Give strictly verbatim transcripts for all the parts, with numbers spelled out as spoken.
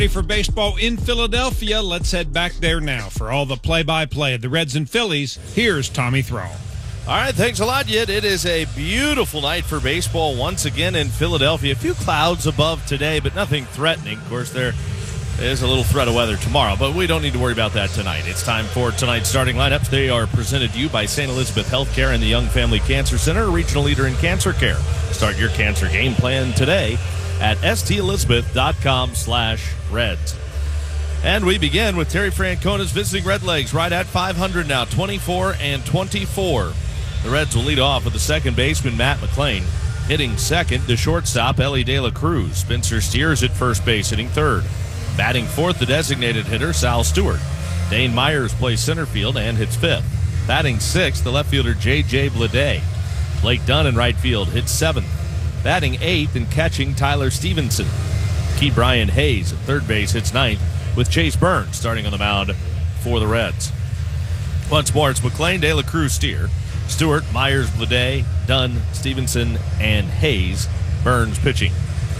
For baseball in Philadelphia, let's head back there now for all the play-by-play of the Reds and Phillies. Here's Tommy Thrall. All right, thanks a lot, Yid. It is a beautiful night for baseball once again in Philadelphia. A few clouds above today, but nothing threatening. Of course, there is a little threat of weather tomorrow, but we don't need to worry about that tonight. It's time for tonight's starting lineups. They are presented to you by Saint Elizabeth Healthcare and the Young Family Cancer Center, a regional leader in cancer care. Start your cancer game plan today at stelizabeth.com slash Reds. And we begin with Terry Francona's visiting Redlegs right at five hundred now, twenty-four and twenty-four. The Reds will lead off with the second baseman, Matt McLain. Hitting second, the shortstop, Ellie De La Cruz. Spencer Steers at first base, hitting third. Batting fourth, the designated hitter, Sal Stewart. Dane Myers plays center field and hits fifth. Batting sixth, the left fielder, J J Bleday. Blake Dunn in right field hits seventh. Batting eighth and catching, Tyler Stevenson. Key Brian Hayes at third base hits ninth, with Chase Burns starting on the mound for the Reds. Once more, it's McLain, De La Cruz, Steer, Stewart, Myers, Bleday, Dunn, Stevenson, and Hayes. Burns pitching.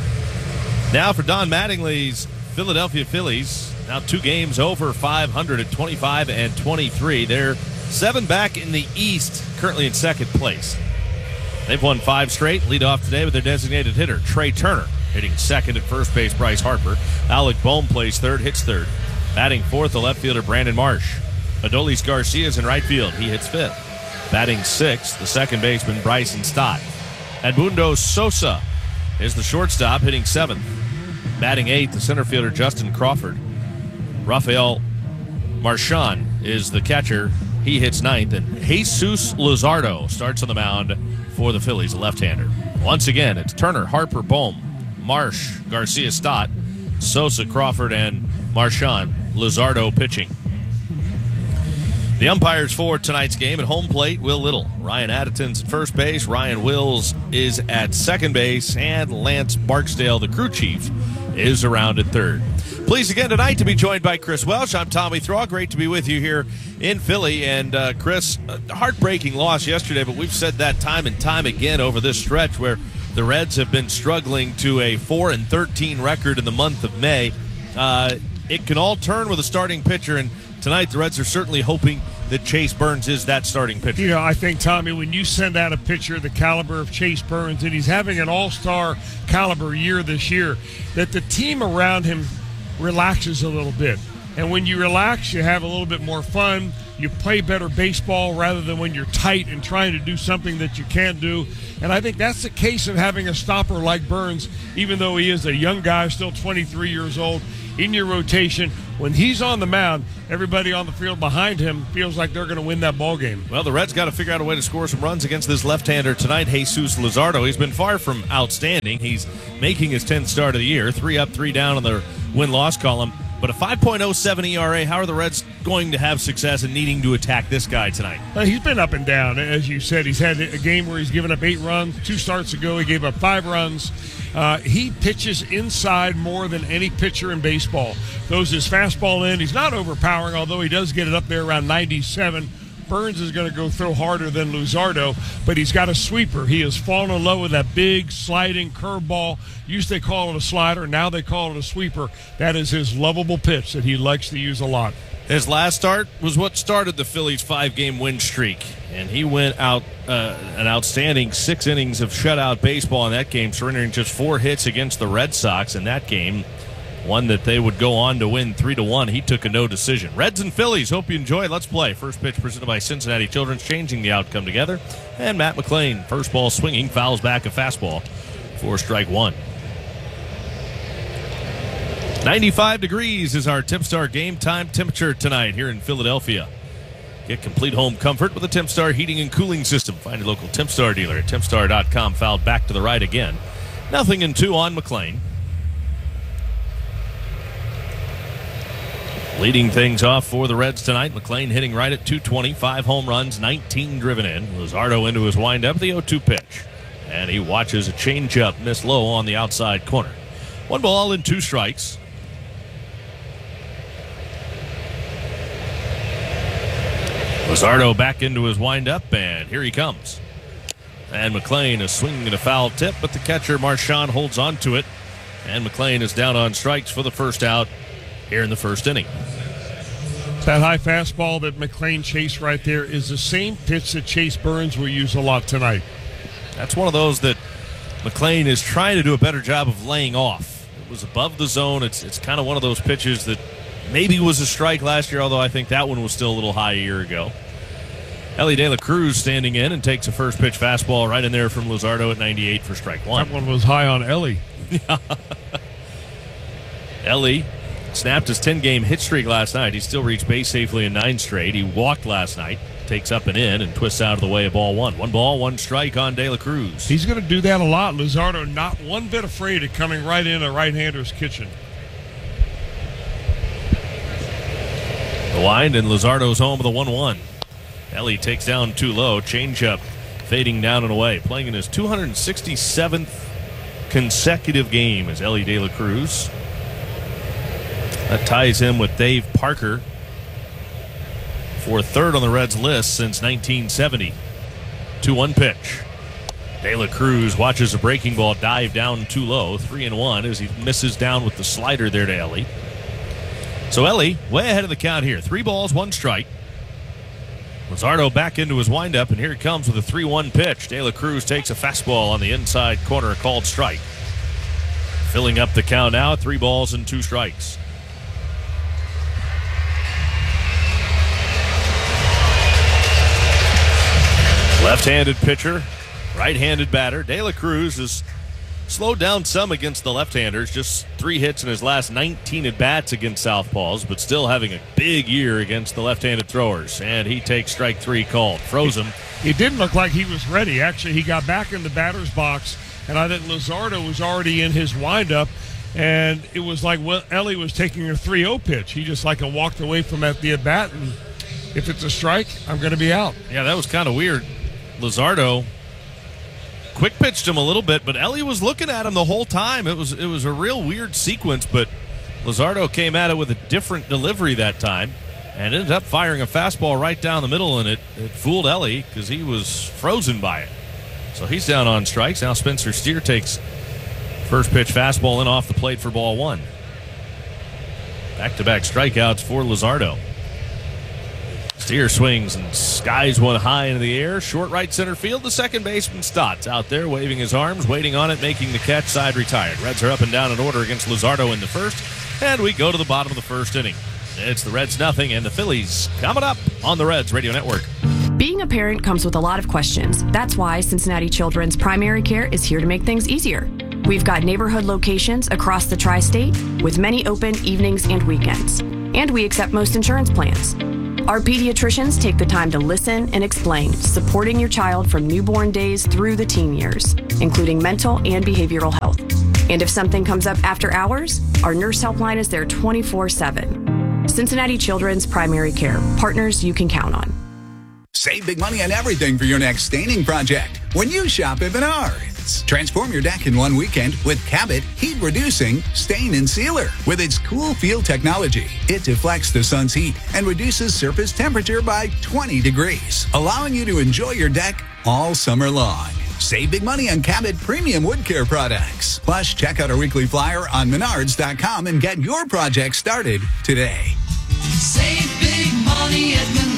Now for Don Mattingly's Philadelphia Phillies, now two games over five hundred at twenty-five and twenty-three. They're seven back in the East, currently in second place. They've won five straight. Lead off today with their designated hitter, Trey Turner. Hitting second at first base, Bryce Harper. Alec Bohm plays third, hits third. Batting fourth, the left fielder, Brandon Marsh. Adolis Garcia's in right field. He hits fifth. Batting sixth, the second baseman, Bryson Stott. Edmundo Sosa is the shortstop, hitting seventh. Batting eighth, the center fielder, Justin Crawford. Rafael Marchand is the catcher. He hits ninth. And Jesus Luzardo starts on the mound for the Phillies, a left-hander. Once again, it's Turner, Harper, Bohm, Marsh, Garcia, Stott, Sosa, Crawford, and Marchand. Luzardo pitching. The umpires for tonight's game at home plate, Will Little. Ryan Addison's at first base. Ryan Wills is at second base. And Lance Barksdale, the crew chief, is around at third. Pleased again tonight to be joined by Chris Welsh. I'm Tommy Thrall. Great to be with you here in Philly. And uh, Chris, a heartbreaking loss yesterday, but we've said that time and time again over this stretch where the Reds have been struggling to a four and thirteen record in the month of May. Uh, it can all turn with a starting pitcher, and tonight the Reds are certainly hoping that Chase Burns is that starting pitcher. You know, I think, Tommy, when you send out a pitcher the caliber of Chase Burns, and he's having an all-star caliber year this year, that the team around him relaxes a little bit. And when you relax, you have a little bit more fun. You play better baseball rather than when you're tight and trying to do something that you can't do. And I think that's the case of having a stopper like Burns, even though he is a young guy, still twenty-three years old, in your rotation. When he's on the mound, everybody on the field behind him feels like they're going to win that ball game. Well, the Reds got to figure out a way to score some runs against this left-hander tonight, Jesus Luzardo. He's been far from outstanding. He's making his tenth start of the year, three up, three down on the win-loss column. But a five point oh seven E R A, how are the Reds going to have success in needing to attack this guy tonight? Well, he's been up and down, as you said. He's had a game where he's given up eight runs. Two starts ago, he gave up five runs. Uh, he pitches inside more than any pitcher in baseball. Throws his fastball in. He's not overpowering, although he does get it up there around ninety-seven. Burns is going to go throw harder than Luzardo, but he's got a sweeper. He has fallen in love with that big sliding curveball. Used they call it a slider, now they call it a sweeper. That is his lovable pitch that he likes to use a lot. His last start was what started the Phillies' five-game win streak, and he went out uh, an outstanding six innings of shutout baseball in that game, surrendering just four hits against the Red Sox in that game. One that they would go on to win three to one. He took a no decision. Reds and Phillies, hope you enjoy. Let's play. First pitch presented by Cincinnati Children's, changing the outcome together. And Matt McLain, first ball swinging, fouls back a fastball for strike one. ninety-five degrees is our Tempstar game time temperature tonight here in Philadelphia. Get complete home comfort with a Tempstar heating and cooling system. Find your local Tempstar dealer at tempstar dot com. Fouled back to the right again. Nothing in two on McLain. Leading things off for the Reds tonight, McLain hitting right at two twenty, five home runs, nineteen driven in. Luzardo into his windup, the oh two pitch. And he watches a changeup miss low on the outside corner. One ball and two strikes. Luzardo back into his windup, and here he comes. And McLain is swinging at a foul tip, but the catcher, Marchand, holds on to it And McLean is down on strikes for the first out here in the first inning. That high fastball that McLean chased right there is the same pitch that Chase Burns will use a lot tonight. That's one of those that McLean is trying to do a better job of laying off. It was above the zone. It's it's kind of one of those pitches that maybe was a strike last year, although I think that one was still a little high a year ago. Elly De La Cruz standing in and takes a first pitch fastball right in there from Luzardo at ninety-eight for strike one. That one was high on Elly. Elly snapped his ten-game hit streak last night. He still reached base safely in nine straight. He walked last night, takes up and in, and twists out of the way of ball one. One ball, one strike on De La Cruz. He's going to do that a lot. Luzardo not one bit afraid of coming right in a right-hander's kitchen. The wind, and Luzardo's home with a one one. Elly takes down too low. Changeup fading down and away. Playing in his two hundred sixty-seventh consecutive game is Elly De La Cruz. That ties him with Dave Parker for third on the Reds list since nineteen seventy. two one pitch. De La Cruz watches a breaking ball dive down too low. three and one as he misses down with the slider there to Elly. So Elly way ahead of the count here. Three balls, one strike. Luzardo back into his windup, and here he comes with a three one pitch. De La Cruz takes a fastball on the inside corner, called strike. Filling up the count now, three balls and two strikes. Left-handed pitcher, right-handed batter. De La Cruz has slowed down some against the left-handers, just three hits in his last nineteen at-bats against southpaws, but still having a big year against the left-handed throwers. And he takes strike three called. Froze him. It didn't look like he was ready. Actually, he got back in the batter's box, and I think Luzardo was already in his windup, and it was like well, Elly was taking a three oh pitch. He just like walked away from at the at-bat, and if it's a strike, I'm going to be out. Yeah, that was kind of weird. Luzardo quick pitched him a little bit, but Elly was looking at him the whole time. It was it was a real weird sequence, but Luzardo came at it with a different delivery that time and ended up firing a fastball right down the middle, and it, it fooled Elly because he was frozen by it. So he's down on strikes. Now Spencer Steer takes first pitch fastball in off the plate for ball one. Back-to-back strikeouts for Luzardo. Steer swings and skies one high into the air. Short right center field. The second baseman Stotts out there waving his arms, waiting on it, making the catch. Side retired. Reds are up and down in order against Luzardo in the first. And we go to the bottom of the first inning. It's the Reds nothing and the Phillies coming up on the Reds Radio Network. Being a parent comes with a lot of questions. That's why Cincinnati Children's Primary Care is here to make things easier. We've got neighborhood locations across the tri-state with many open evenings and weekends. And we accept most insurance plans. Our pediatricians take the time to listen and explain, supporting your child from newborn days through the teen years, including mental and behavioral health. And if something comes up after hours, our nurse helpline is there twenty-four seven. Cincinnati Children's Primary Care, partners you can count on. Save big money on everything for your next staining project when you shop at Menards. Transform your deck in one weekend with Cabot Heat Reducing Stain and Sealer. With its cool feel technology, it deflects the sun's heat and reduces surface temperature by twenty degrees, allowing you to enjoy your deck all summer long. Save big money on Cabot premium wood care products. Plus, check out our weekly flyer on menards dot com and get your project started today. Save big money at Menards.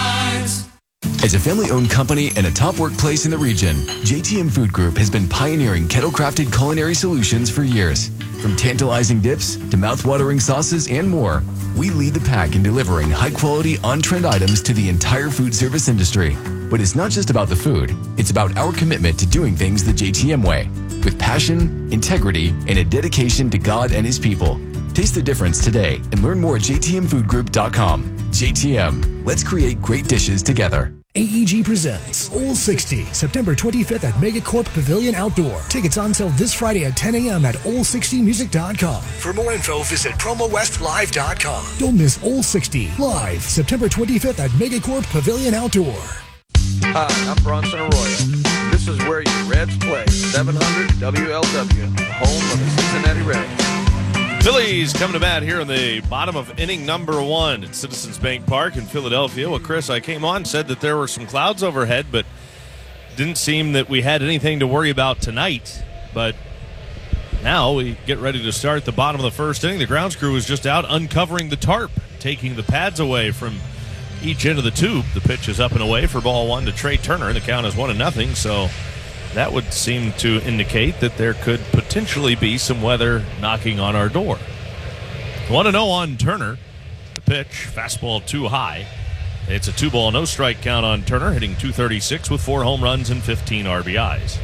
As a family-owned company and a top workplace in the region, J T M Food Group has been pioneering kettle-crafted culinary solutions for years. From tantalizing dips to mouth-watering sauces and more, we lead the pack in delivering high-quality, on-trend items to the entire food service industry. But it's not just about the food. It's about our commitment to doing things the J T M way, with passion, integrity, and a dedication to God and His people. Taste the difference today and learn more at j t m food group dot com. J T M, let's create great dishes together. A E G presents Old sixty, September twenty-fifth at Megacorp Pavilion Outdoor. Tickets on sale this Friday at ten a.m. at old sixty music dot com. For more info, visit promo west live dot com. Don't miss Old sixty, live, September twenty-fifth at Megacorp Pavilion Outdoor. Hi, I'm Bronson Arroyo. This is where your Reds play, seven hundred W L W, the home of the Cincinnati Reds. Phillies coming to bat here in the bottom of inning number one at Citizens Bank Park in Philadelphia. Well, Chris, I came on, said that there were some clouds overhead, but didn't seem that we had anything to worry about tonight. But Now we get ready to start the bottom of the first inning. The grounds crew is just out uncovering the tarp, taking the pads away from each end of the tube. The pitch is up and away for ball one to Trey Turner. The count is one and nothing, so that would seem to indicate that there could potentially be some weather knocking on our door. one and oh on Turner. The pitch, fastball too high. It's a two ball, no strike count on Turner, hitting two thirty-six with four home runs and fifteen R B Is.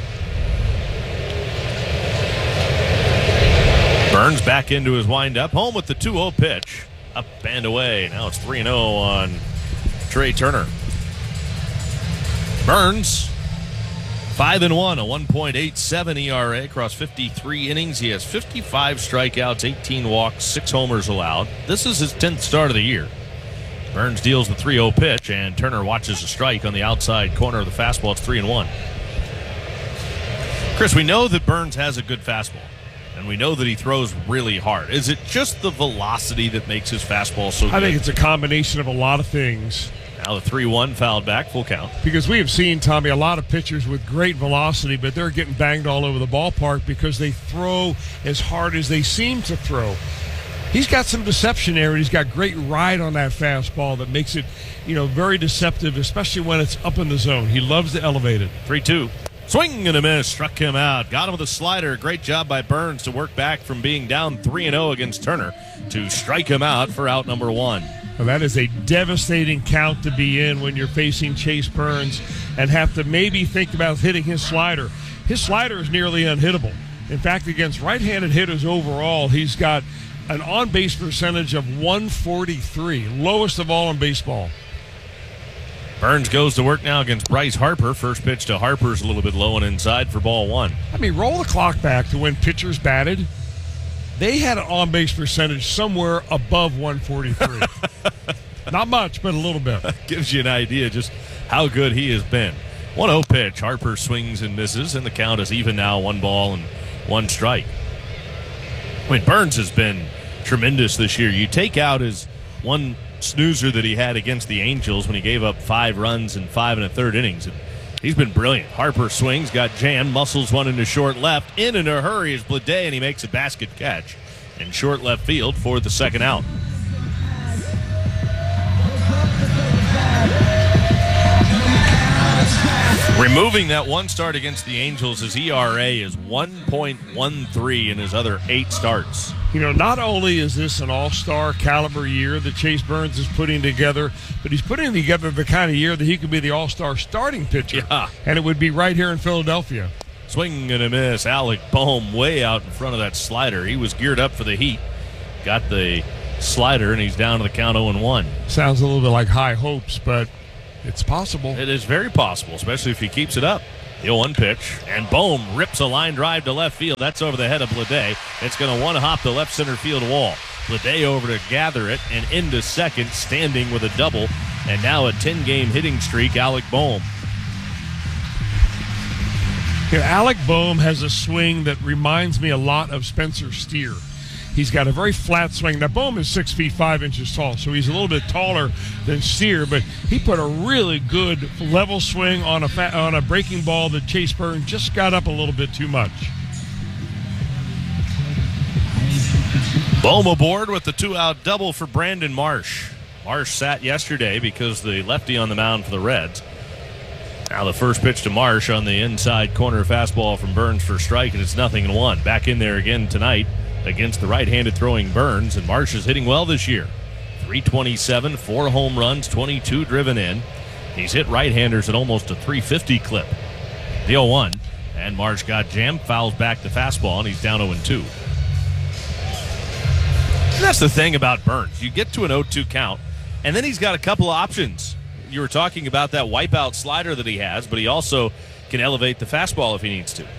Burns back into his windup, home with the two oh pitch. Up and away. Now it's three and oh on Trey Turner. Burns, five and one, a one point eight seven E R A across fifty-three innings. He has fifty-five strikeouts, eighteen walks, six homers allowed. This is his tenth start of the year. Burns deals the three oh pitch, and Turner watches a strike on the outside corner of the fastball. It's three and one. Chris, we know that Burns has a good fastball, and we know that he throws really hard. Is it just the velocity that makes his fastball so good? I think it's a combination of a lot of things. Now the three one fouled back, full count. Because we have seen, Tommy, a lot of pitchers with great velocity, but they're getting banged all over the ballpark because they throw as hard as they seem to throw. He's got some deception there, and he's got great ride on that fastball that makes it, you know, very deceptive, especially when it's up in the zone. He loves to elevate it. three two. Swing and a miss, struck him out. Got him with a slider. Great job by Burns to work back from being down three and oh against Turner to strike him out for out number one. Well, that is a devastating count to be in when you're facing Chase Burns and have to maybe think about hitting his slider. His slider is nearly unhittable. In fact, against right-handed hitters overall, he's got an on-base percentage of one forty-three, lowest of all in baseball. Burns goes to work now against Bryce Harper. First pitch to Harper's a little bit low and inside for ball one. I mean, roll the clock back to when pitchers batted. They had an on-base percentage somewhere above one forty-three. Not much, but a little bit. Gives you an idea just how good he has been. one oh pitch. Harper swings and misses, and the count is even now, one ball and one strike. I mean, Burns has been tremendous this year. You take out his one snoozer that he had against the Angels when he gave up five runs in five and a third innings. And he's been brilliant. Harper swings, got jammed, muscles one into short left. In in a hurry is Blade, and he makes a basket catch in short left field for the second out. Removing that one start against the Angels, his E R A is one point one three in his other eight starts. You know, not only is this an all-star caliber year that Chase Burns is putting together, but he's putting together the kind of year that he could be the all-star starting pitcher. Yeah. And it would be right here in Philadelphia. Swing and a miss. Alec Bohm way out in front of that slider. He was geared up for the heat. Got the slider, and he's down to the count oh and one. Sounds a little bit like high hopes, but it's possible. It is very possible, especially if he keeps it up. The oh one pitch, and Bohm rips a line drive to left field. That's over the head of Blade. It's going to one-hop the left center field wall. Blade over to gather it and into second, standing with a double, and now a ten-game hitting streak, Alec Bohm. You know, Alec Bohm has a swing that reminds me a lot of Spencer Steer. He's got a very flat swing. Now, Bohm is six feet five inches tall, so he's a little bit taller than Steer, but he put a really good level swing on a fa- on a breaking ball that Chase Burns just got up a little bit too much. Bohm aboard with the two-out double for Brandon Marsh. Marsh sat yesterday because the lefty on the mound for the Reds. Now the first pitch to Marsh on the inside corner fastball from Burns for strike, and it's nothing and one. Back in there again tonight against the right-handed throwing Burns, and Marsh is hitting well this year. three twenty-seven, four home runs, twenty-two driven in. He's hit right-handers at almost a three fifty clip. The oh one, and Marsh got jammed, fouls back the fastball, and he's down oh and two. And that's the thing about Burns. You get to an oh two count, and then he's got a couple of options. You were talking about that wipeout slider that he has, but he also can elevate the fastball if he needs to.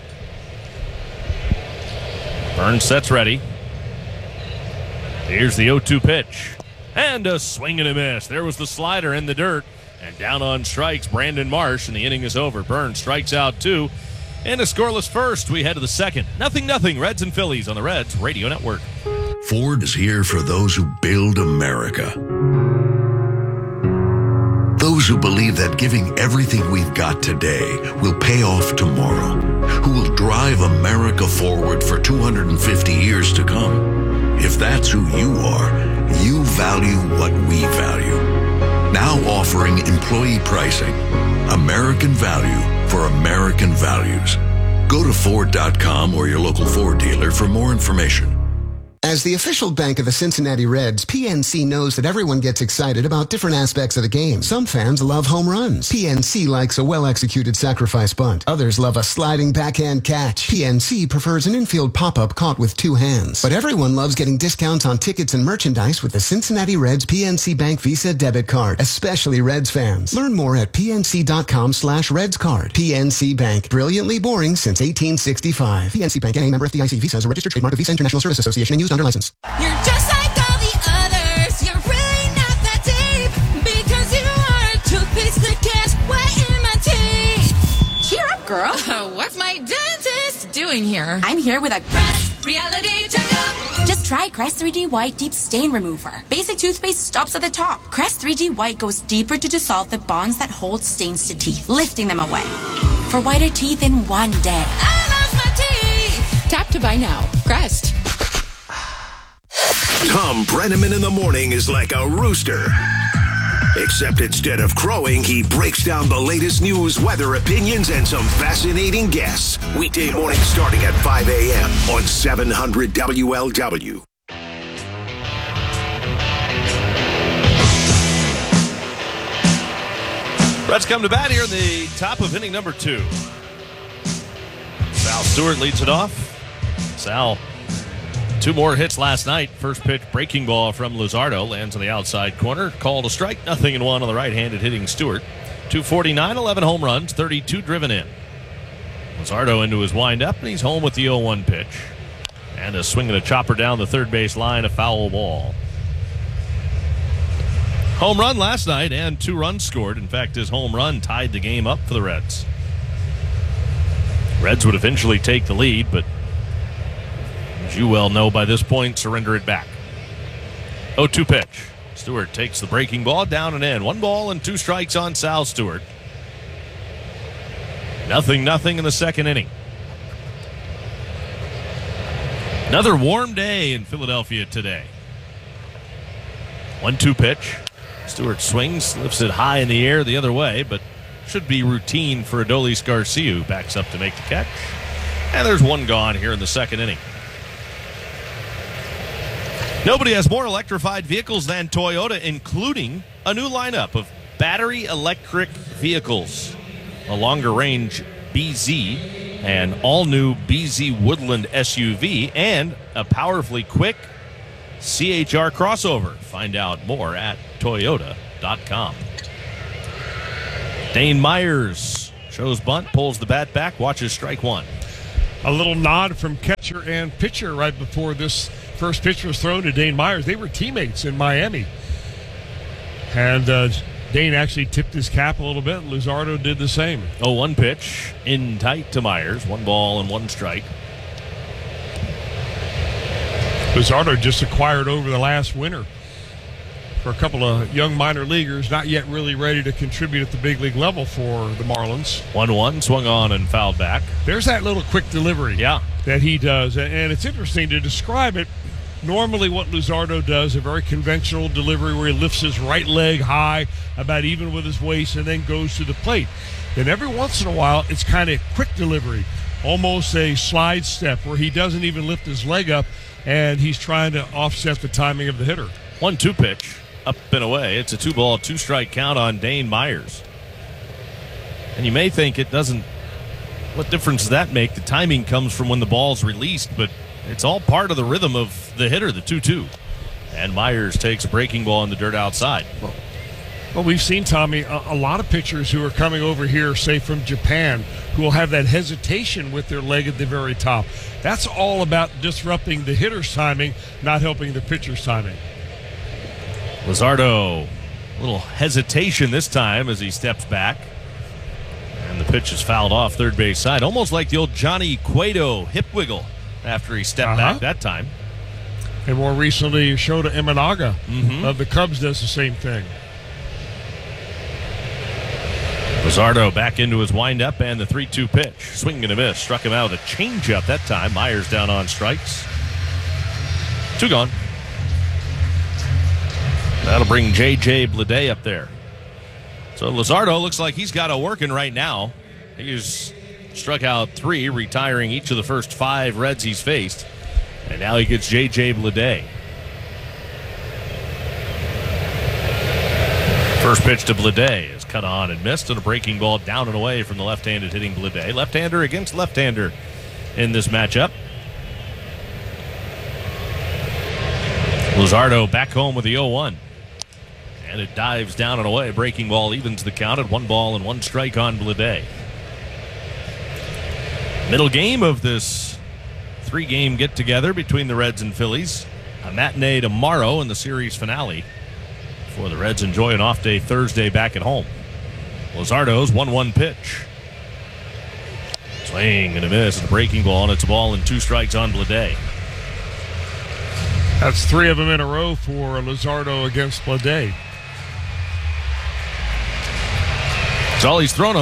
Burns sets ready. Here's the oh two pitch. And a swing and a miss. There was the slider in the dirt. And down on strikes, Brandon Marsh, and the inning is over. Burns strikes out two. And a scoreless first. We head to the second. Nothing, nothing. Reds and Phillies on the Reds Radio Network. Ford is here for those who build America. Those who believe that giving everything we've got today will pay off tomorrow, who will drive America forward for two hundred fifty years to come. If that's who you are, you value what we value. Now offering employee pricing. American value for American values. Go to Ford dot com or your local Ford dealer for more information. As the official bank of the Cincinnati Reds, P N C knows that everyone gets excited about different aspects of the game. Some fans love home runs. P N C likes a well-executed sacrifice bunt. Others love a sliding backhand catch. P N C prefers an infield pop-up caught with two hands. But everyone loves getting discounts on tickets and merchandise with the Cincinnati Reds P N C Bank Visa debit card, especially Reds fans. Learn more at pnc.com slash Reds card. P N C Bank, brilliantly boring since eighteen sixty-five. P N C Bank, N A member F D I C. Visa is a registered trademark of Visa International Service Association and used under license. You're just like all the others. You're really not that deep because you are a toothpaste that gets wet in my teeth. Cheer up, girl. Uh, what's my dentist doing here? I'm here with a Crest Reality Checkup. Just try Crest three D White Deep Stain Remover. Basic toothpaste stops at the top. Crest three D White goes deeper to dissolve the bonds that hold stains to teeth, lifting them away. For whiter teeth in one day. I lost my teeth. Tap to buy now. Crest. Tom Brenneman in the morning is like a rooster. Except instead of crowing, he breaks down the latest news, weather, opinions, and some fascinating guests. Weekday morning starting at five a.m. on seven hundred W L W. Reds come to bat here in the top of inning number two. Sal Stewart leads it off. Sal, two more hits last night. First pitch breaking ball from Luzardo lands on the outside corner. Called a strike, nothing in one on the right-handed hitting Stewart. two forty-nine, eleven home runs, thirty-two driven in. Luzardo into his windup, and he's home with the oh one pitch. And a swing and a chopper down the third base line, a foul ball. Home run last night and two runs scored. In fact, his home run tied the game up for the Reds. Reds would eventually take the lead, but as you well know by this point, surrender it back. oh two pitch. Stewart takes the breaking ball down and in. One ball and two strikes on Sal Stewart. Nothing, nothing in the second inning. Another warm day in Philadelphia today. one two pitch. Stewart swings, lifts it high in the air the other way, but should be routine for Adolis Garcia, who backs up to make the catch. And there's one gone here in the second inning. Nobody has more electrified vehicles than Toyota, including a new lineup of battery electric vehicles. A longer range B Z, an all-new B Z Woodland S U V, and a powerfully quick C H R crossover. Find out more at Toyota dot com. Dane Myers shows bunt, pulls the bat back, watches strike one. A little nod from catcher and pitcher right before this first pitch was thrown to Dane Myers. They were teammates in Miami. And uh, Dane actually tipped his cap a little bit. Luzardo did the same. oh one pitch in tight to Myers. One ball and one strike. Luzardo just acquired over the last winter for a couple of young minor leaguers, not yet really ready to contribute at the big league level for the Marlins. one one, swung on and fouled back. There's that little quick delivery yeah. that he does, and it's interesting to describe it. Normally what Luzardo does, a very conventional delivery where he lifts his right leg high, about even with his waist, and then goes to the plate. Then every once in a while, it's kind of quick delivery, almost a slide step where he doesn't even lift his leg up, and he's trying to offset the timing of the hitter. one two pitch, up and away. It's a two-ball, two-strike count on Dane Myers. And you may think it doesn't, what difference does that make? The timing comes from when the ball's released, but it's all part of the rhythm of the hitter, the two two. And Myers takes a breaking ball in the dirt outside. Well, well we've seen, Tommy, a, a lot of pitchers who are coming over here, say from Japan, who will have that hesitation with their leg at the very top. That's all about disrupting the hitter's timing, not helping the pitcher's timing. Luzardo, a little hesitation this time as he steps back. And the pitch is fouled off third base side, almost like the old Johnny Cueto hip wiggle after he stepped uh-huh. back that time. And more recently, Shota Imanaga mm-hmm. of the Cubs does the same thing. Luzardo back into his windup and the three two pitch. Swing and a miss. Struck him out with a changeup that time. Myers down on strikes. Two gone. That'll bring J J Bleday up there. So Luzardo looks like he's got it working right now. He's struck out three, retiring each of the first five Reds he's faced. And now he gets J J Bleday. First pitch to Bleday is cut on and missed, and a breaking ball down and away from the left-handed hitting Bleday. Left-hander against left-hander in this matchup. Luzardo back home with the oh one. And it dives down and away. Breaking ball evens the count at one ball and one strike on Bleday. Middle game of this three-game get-together between the Reds and Phillies. A matinee tomorrow in the series finale before the Reds enjoy an off-day Thursday back at home. Luzardo's one one pitch. Swing and a miss at the breaking ball, and it's a ball and two strikes on Bleday. That's three of them in a row for Luzardo against Bleday. That's all he's thrown him.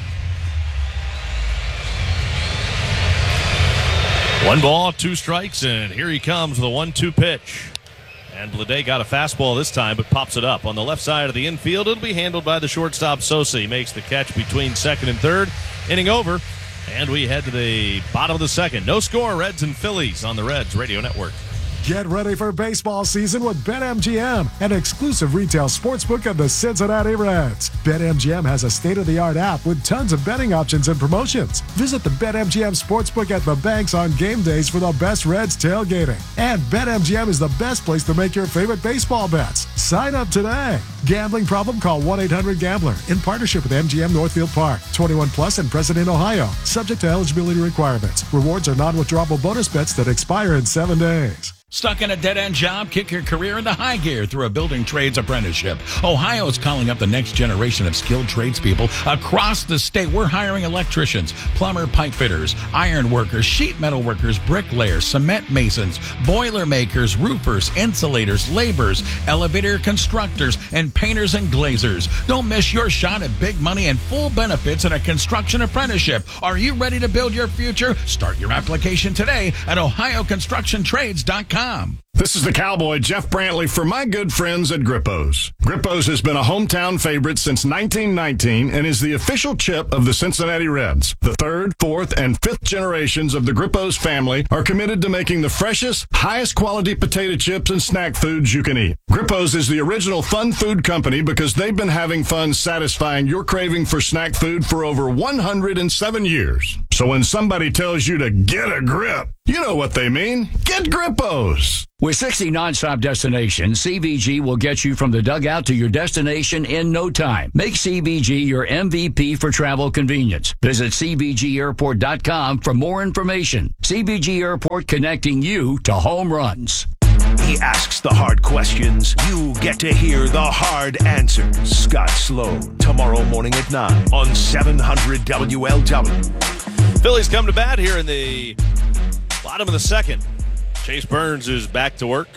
One ball, two strikes, and here he comes with a one two pitch. And Bleday got a fastball this time, but pops it up. On the left side of the infield, it'll be handled by the shortstop Sosa. He makes the catch between second and third. Inning over, and we head to the bottom of the second. No score, Reds and Phillies on the Reds Radio Network. Get ready for baseball season with BetMGM, an exclusive retail sportsbook of the Cincinnati Reds. BetMGM has a state-of-the-art app with tons of betting options and promotions. Visit the BetMGM Sportsbook at the banks on game days for the best Reds tailgating. And BetMGM is the best place to make your favorite baseball bets. Sign up today. Gambling problem? Call one eight hundred gambler in partnership with M G M Northfield Park. twenty-one plus and present in Ohio. Subject to eligibility requirements. Rewards are non-withdrawable bonus bets that expire in seven days. Stuck in a dead-end job? Kick your career into high gear through a building trades apprenticeship. Ohio is calling up the next generation of skilled tradespeople across the state. We're hiring electricians, plumber, pipe fitters, iron workers, sheet metal workers, bricklayers, cement masons, boiler makers, roofers, insulators, laborers, elevator constructors, and painters and glazers. Don't miss your shot at big money and full benefits in a construction apprenticeship. Are you ready to build your future? Start your application today at ohio construction trades dot com. This is the Cowboy Jeff Brantley for my good friends at Grippo's. Grippo's has been a hometown favorite since nineteen nineteen and is the official chip of the Cincinnati Reds. The third, fourth, and fifth generations of the Grippo's family are committed to making the freshest, highest quality potato chips and snack foods you can eat. Grippo's is the original fun food company because they've been having fun satisfying your craving for snack food for over one hundred seven years. So when somebody tells you to get a grip, you know what they mean. Get Grippo's. With sixty nonstop destinations, C V G will get you from the dugout to your destination in no time. Make C V G your M V P for travel convenience. Visit C V G airport dot com for more information. C V G Airport, connecting you to home runs. He asks the hard questions. You get to hear the hard answers. Scott Sloan, tomorrow morning at nine on seven hundred W L W. Phillies come to bat here in the bottom of the second. Chase Burns is back to work.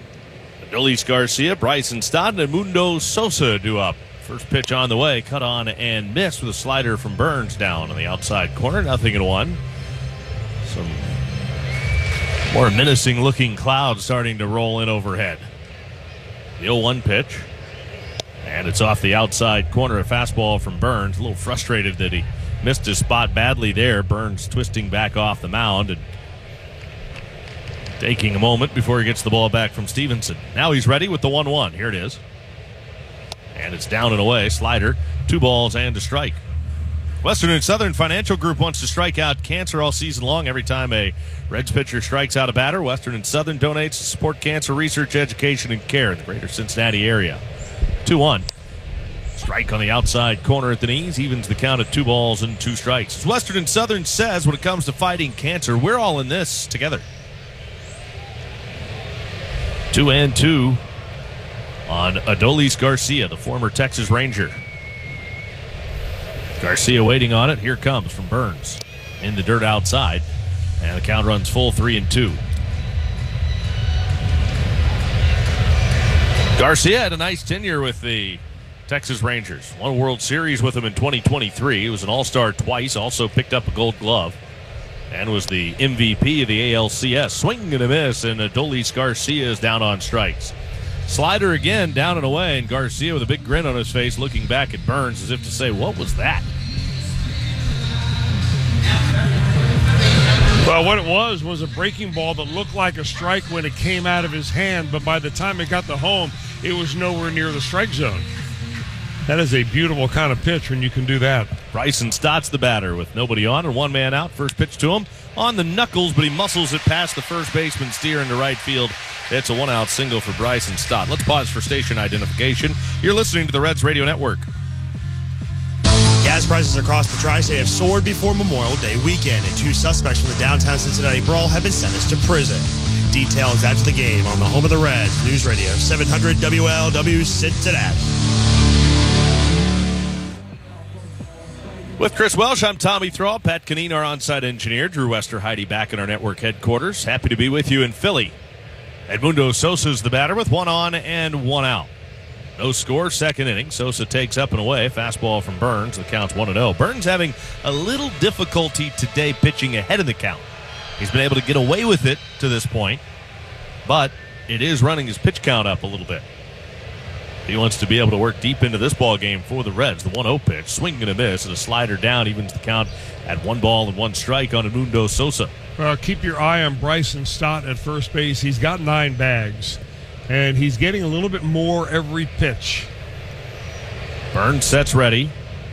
Adolis Garcia, Bryson Stott, and Mundo Sosa due up. First pitch on the way, cut on and missed with a slider from Burns down on the outside corner. Nothing in one. Some more menacing looking clouds starting to roll in overhead. The oh one pitch. And it's off the outside corner. A fastball from Burns. A little frustrated that he missed his spot badly there. Burns twisting back off the mound and taking a moment before he gets the ball back from Stevenson. Now he's ready with the one one. Here it is. And it's down and away. Slider. Two balls and a strike. Western and Southern Financial Group wants to strike out cancer all season long. Every time a Reds pitcher strikes out a batter, Western and Southern donates to support cancer research, education, and care in the greater Cincinnati area. two one. Strike on the outside corner at the knees. Evens the count at two balls and two strikes. As Western and Southern says, when it comes to fighting cancer, we're all in this together. Two and two on Adolis Garcia, the former Texas Ranger. Garcia waiting on it. Here comes from Burns in the dirt outside. And the count runs full, three and two. Garcia had a nice tenure with the Texas Rangers. Won a World Series with him in twenty twenty-three. He was an All-Star twice, also picked up a Gold Glove, and was the M V P of the A L C S. Swing and a miss, and Adolis Garcia is down on strikes. Slider again, down and away, and Garcia with a big grin on his face looking back at Burns as if to say, what was that? Well, what it was was a breaking ball that looked like a strike when it came out of his hand, but by the time it got to home, it was nowhere near the strike zone. That is a beautiful kind of pitch when you can do that. Bryson Stott's the batter with nobody on and one man out. First pitch to him on the knuckles, but he muscles it past the first baseman, steer into right field. It's a one-out single for Bryson Stott. Let's pause for station identification. You're listening to the Reds Radio Network. Gas prices across the tri-state have soared before Memorial Day weekend, and two suspects from the downtown Cincinnati brawl have been sentenced to prison. Details after the game on the home of the Reds, News Radio seven hundred W L W Cincinnati. With Chris Welsh, I'm Tommy Thrall. Pat Canine, our on-site engineer. Drew Westerheide back in our network headquarters. Happy to be with you in Philly. Edmundo Sosa's the batter with one on and one out. No score, second inning. Sosa takes up and away. Fastball from Burns. The count's one and oh. Burns having a little difficulty today pitching ahead of the count. He's been able to get away with it to this point, but it is running his pitch count up a little bit. He wants to be able to work deep into this ball game for the Reds. The one oh pitch, swing and a miss, and a slider down evens the count at one ball and one strike on Edmundo Sosa. Well, keep your eye on Bryson Stott at first base. He's got nine bags, and he's getting a little bit more every pitch. Burns sets ready.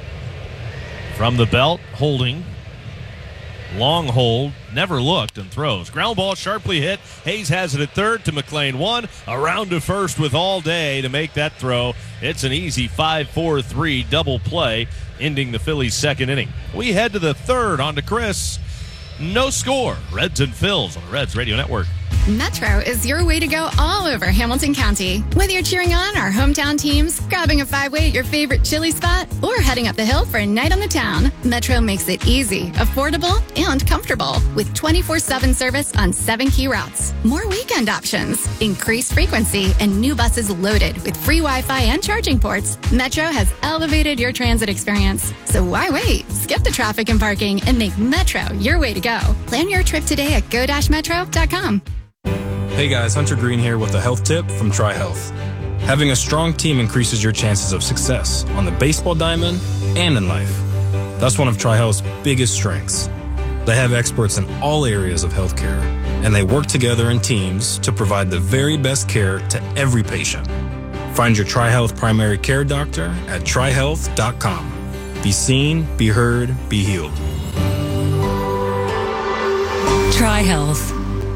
From the belt, holding. Long hold, never looked, and throws. Ground ball sharply hit. Hayes has it at third to McLean. One, around to first with all day to make that throw. It's an easy five four three double play, ending the Phillies' second inning. We head to the third, on to Chris. No score. Reds and Phils on the Reds Radio Network. Metro is your way to go all over Hamilton County. Whether you're cheering on our hometown teams, grabbing a five-way at your favorite chili spot, or heading up the hill for a night on the town, Metro makes it easy, affordable, and comfortable with twenty-four seven service on seven key routes. More weekend options, increased frequency, and new buses loaded with free Wi-Fi and charging ports. Metro has elevated your transit experience. So why wait? Skip the traffic and parking and make Metro your way to go. Plan your trip today at go dash metro dot com. Hey guys, Hunter Green here with a health tip from TriHealth. Having a strong team increases your chances of success on the baseball diamond and in life. That's one of TriHealth's biggest strengths. They have experts in all areas of healthcare, and they work together in teams to provide the very best care to every patient. Find your TriHealth primary care doctor at tri health dot com. Be seen, be heard, be healed. TriHealth.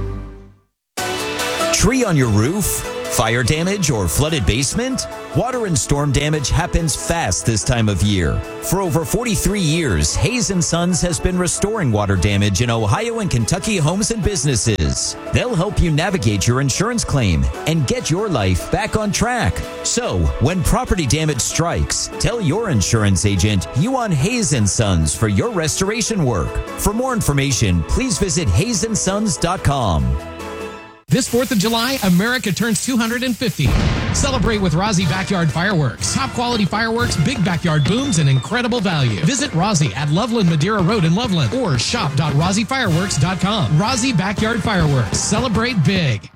Tree on your roof? Fire damage or flooded basement? Water and storm damage happens fast this time of year. For over forty-three years, Hayes and Sons has been restoring water damage in Ohio and Kentucky homes and businesses. They'll help you navigate your insurance claim and get your life back on track. So, when property damage strikes, tell your insurance agent you want Hayes and Sons for your restoration work. For more information, please visit hayes and sons dot com. This fourth of July, America turns two hundred fifty. Celebrate with Rozzy Backyard Fireworks. Top quality fireworks, big backyard booms, and incredible value. Visit Rozzy at Loveland Madeira Road in Loveland or shop dot rozzy fireworks dot com. Rozzy Backyard Fireworks. Celebrate big.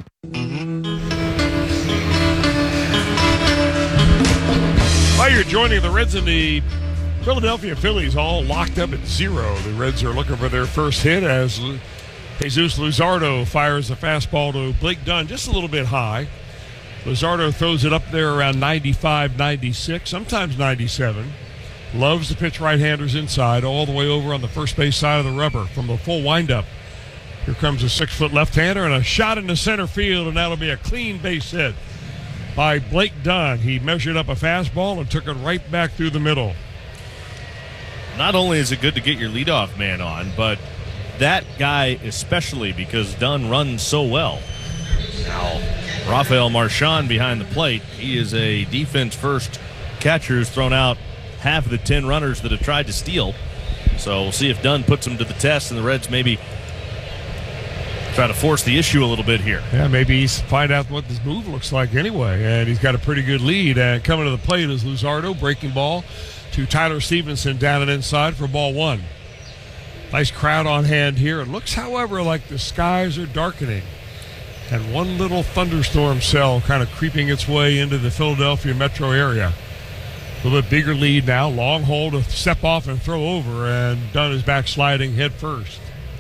While you're joining the Reds and the Philadelphia Phillies all locked up at zero, the Reds are looking for their first hit as Jesus Luzardo fires a fastball to Blake Dunn just a little bit high. Luzardo throws it up there around ninety-five, ninety-six, sometimes ninety-seven. Loves to pitch right-handers inside, all the way over on the first base side of the rubber from the full windup. Here comes a six-foot left-hander and a shot into center field, and that'll be a clean base hit by Blake Dunn. He measured up a fastball and took it right back through the middle. Not only is it good to get your leadoff man on, but that guy especially, because Dunn runs so well. Now, Rafael Marchand behind the plate. He is a defense-first catcher who's thrown out half of the ten runners that have tried to steal. So we'll see if Dunn puts him to the test, and the Reds maybe Try to force the issue a little bit here. Yeah, maybe he's find out what this move looks like anyway. And he's got a pretty good lead. And coming to the plate is Luzardo, breaking ball to Tyler Stevenson down and inside for ball one. Nice crowd on hand here. It looks, however, like the skies are darkening. And one little thunderstorm cell kind of creeping its way into the Philadelphia metro area. A little bit bigger lead now. Long hole to step off and throw over. And Dunn is back sliding head first.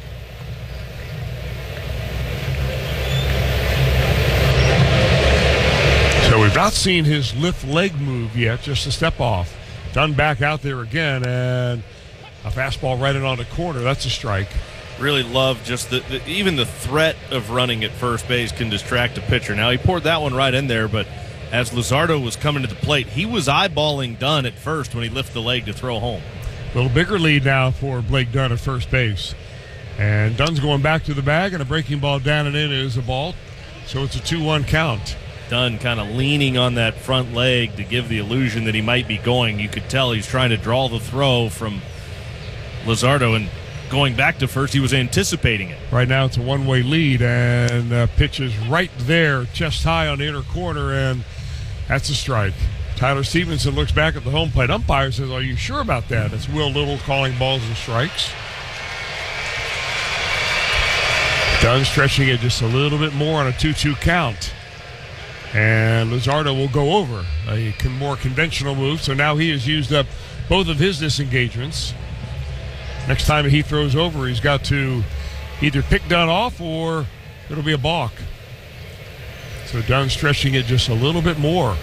So we've not seen his lift leg move yet, just a step off. Dunn back out there again, and a fastball right in on the corner. That's a strike. Really love just the, the even the threat of running at first base can distract a pitcher. Now, he poured that one right in there, but as Luzardo was coming to the plate, he was eyeballing Dunn at first when he lifted the leg to throw home. A little bigger lead now for Blake Dunn at first base. And Dunn's going back to the bag, and a breaking ball down and in is a ball. So it's a two one count. Dunn kind of leaning on that front leg to give the illusion that he might be going. You could tell he's trying to draw the throw from Luzardo, and going back to first, he was anticipating it. Right now it's a one-way lead, and uh, pitch is right there, chest high on the inner corner, and that's a strike. Tyler Stevenson looks back at the home plate umpire and says, "Are you sure about that?" It's Will Little calling balls and strikes. Dunn stretching it just a little bit more on a two two count. And Luzardo will go over a more conventional move. So now he has used up both of his disengagements. Next time he throws over, he's got to either pick Dunn off or it'll be a balk. So Dunn stretching it just a little bit more.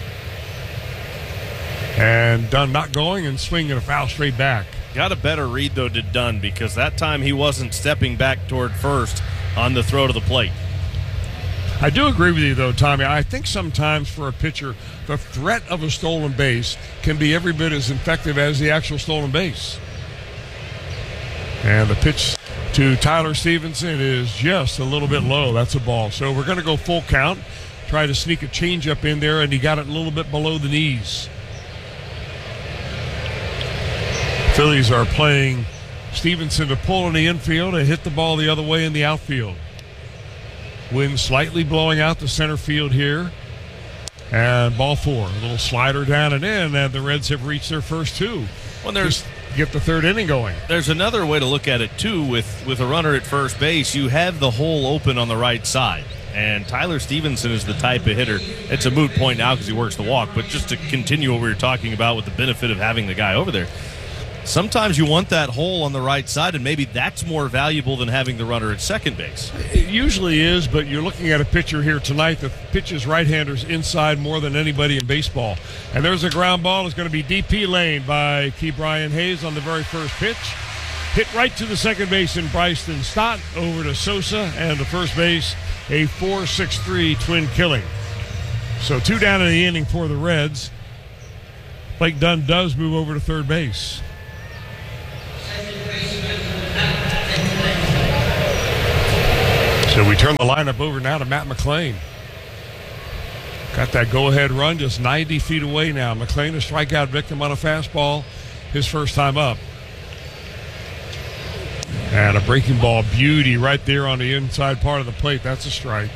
And Dunn not going and swinging a foul straight back. Got a better read, though, to Dunn, because that time he wasn't stepping back toward first on the throw to the plate. I do agree with you, though, Tommy. I think sometimes for a pitcher, the threat of a stolen base can be every bit as effective as the actual stolen base. And the pitch to Tyler Stevenson is just a little bit low. That's a ball. So we're going to go full count, try to sneak a changeup in there, and he got it a little bit below the knees. Phillies are playing Stevenson to pull in the infield and hit the ball the other way in the outfield. Wind slightly blowing out the center field here. And ball four. A little slider down and in, and the Reds have reached their first two. Well, there's Just get the third inning going. There's another way to look at it, too, with, with a runner at first base. You have the hole open on the right side. And Tyler Stevenson is the type of hitter. It's a moot point now because he works the walk. But just to continue what we were talking about with the benefit of having the guy over there, sometimes you want that hole on the right side, and maybe that's more valuable than having the runner at second base. It usually is, but you're looking at a pitcher here tonight that pitches right-handers inside more than anybody in baseball. And there's a ground ball. It's going to be D P lane by Key Brian Hayes on the very first pitch. Hit right to the second baseman, Bryson Stott, over to Sosa, and the first base, a four six three twin killing. So two down in the inning for the Reds. Blake Dunn does move over to third base. So we turn the lineup over now to Matt McLain. Got that go-ahead run just ninety feet away now. McLain, a strikeout victim on a fastball, his first time up. And a breaking ball beauty right there on the inside part of the plate. That's a strike.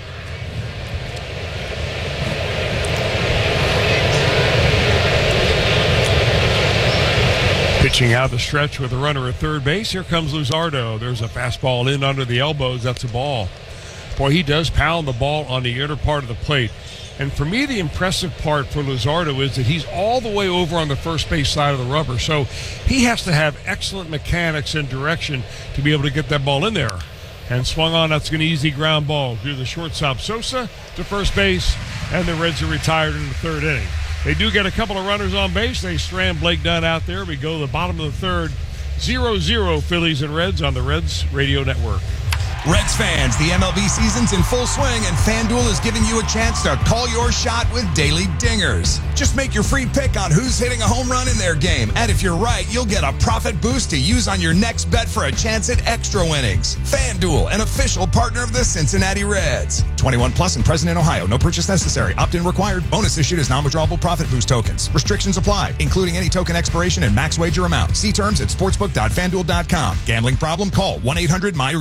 Pitching out the stretch with a runner at third base. Here comes Luzardo. There's a fastball in under the elbows. That's a ball. Boy, he does pound the ball on the inner part of the plate. And for me, the impressive part for Luzardo is that he's all the way over on the first base side of the rubber. So he has to have excellent mechanics and direction to be able to get that ball in there. And swung on, that's an easy ground ball to the shortstop Sosa to first base. And the Reds are retired in the third inning. They do get a couple of runners on base. They strand Blake Dunn out there. We go to the bottom of the third. zero zero Phillies and Reds on the Reds Radio Network. Reds fans, the M L B season's in full swing, and FanDuel is giving you a chance to call your shot with daily dingers. Just make your free pick on who's hitting a home run in their game, and if you're right, you'll get a profit boost to use on your next bet for a chance at extra winnings. FanDuel, an official partner of the Cincinnati Reds. twenty-one plus and present in Ohio. No purchase necessary. Opt-in required. Bonus issued as non-withdrawable profit boost tokens. Restrictions apply, including any token expiration and max wager amount. See terms at sportsbook dot fanduel dot com. Gambling problem? Call one eight hundred my reset.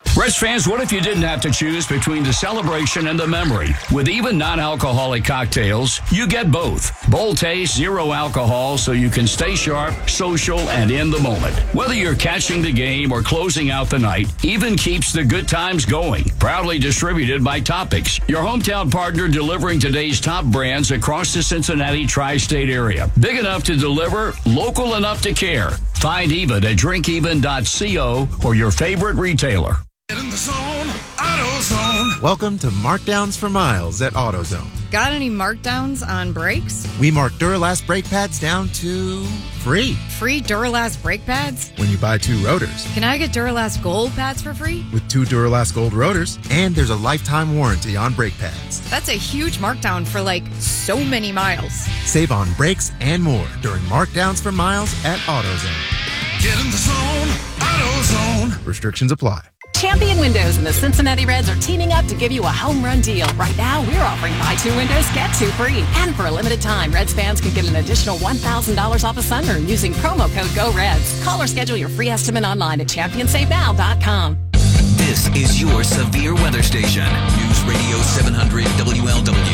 Reds fans, what if you didn't have to choose between the celebration and the memory? With even non-alcoholic cocktails, you get both. Bold taste, zero alcohol, so you can stay sharp, social, and in the moment. Whether you're catching the game or closing out the night, Even keeps the good times going. Proudly distributed by Topics, your hometown partner delivering today's top brands across the Cincinnati tri-state area. Big enough to deliver, local enough to care. Find Even at drink even dot co or your favorite retailer. In the zone, AutoZone. Welcome to Markdowns for Miles at AutoZone. Got any markdowns on brakes? We mark Duralast brake pads down to free. Free Duralast brake pads? When you buy two rotors. Can I get Duralast Gold pads for free? With two Duralast Gold rotors, and there's a lifetime warranty on brake pads. That's a huge markdown for like so many miles. Save on brakes and more during Markdowns for Miles at AutoZone. Get in the zone, AutoZone. Restrictions apply. Champion Windows and the Cincinnati Reds are teaming up to give you a home run deal. Right now, we're offering buy two windows, get two free. And for a limited time, Reds fans can get an additional one thousand dollars off a sunroom using promo code GOREDS. Call or schedule your free estimate online at champion save now dot com. This is your severe weather station. News Radio seven hundred W L W.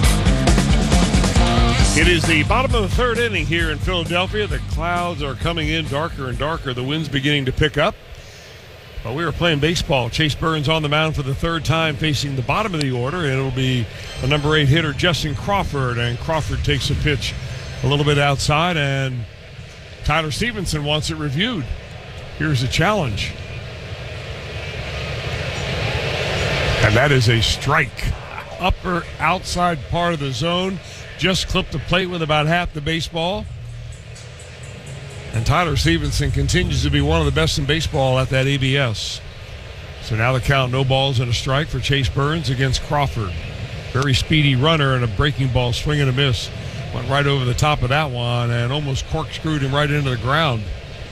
It is the bottom of the third inning here in Philadelphia. The clouds are coming in darker and darker. The wind's beginning to pick up. But we were playing baseball. Chase Burns on the mound for the third time facing the bottom of the order, and it'll be the number eight hitter, Justin Crawford. And Crawford takes a pitch a little bit outside, and Tyler Stevenson wants it reviewed. Here's a challenge. And that is a strike. Upper outside part of the zone. Just clipped the plate with about half the baseball. And Tyler Stevenson continues to be one of the best in baseball at that A B S. So now the count, no balls and a strike for Chase Burns against Crawford. Very speedy runner and a breaking ball, swing and a miss. Went right over the top of that one and almost corkscrewed him right into the ground.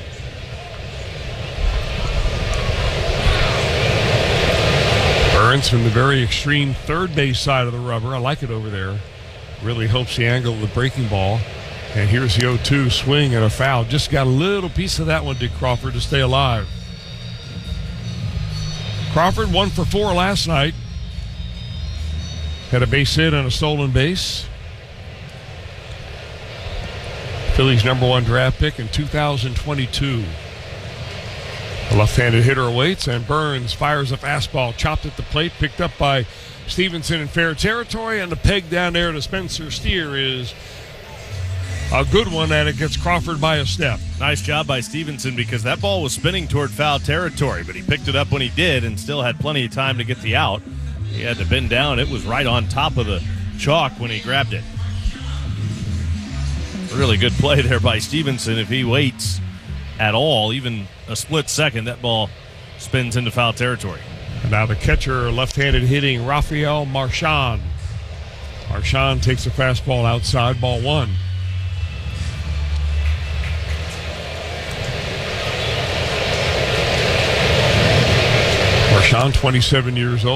Burns from the very extreme third base side of the rubber. I like it over there. Really helps the angle of the breaking ball. And here's the oh two swing and a foul. Just got a little piece of that one, did Crawford, to stay alive. Crawford one for four last night. Had a base hit and a stolen base. Phillies' number one draft pick in two thousand twenty-two. The left-handed hitter awaits, and Burns fires a fastball, chopped at the plate, picked up by Stevenson in fair territory, and the peg down there to Spencer Steer is a good one, and it gets Crawford by a step. Nice job by Stevenson because that ball was spinning toward foul territory, but he picked it up when he did and still had plenty of time to get the out. He had to bend down. It was right on top of the chalk when he grabbed it. Really good play there by Stevenson. If he waits at all, even a split second, that ball spins into foul territory. And now the catcher, left-handed hitting Rafael Marchand. Marchand takes a fastball outside, ball one. Marchand, twenty-seven years old.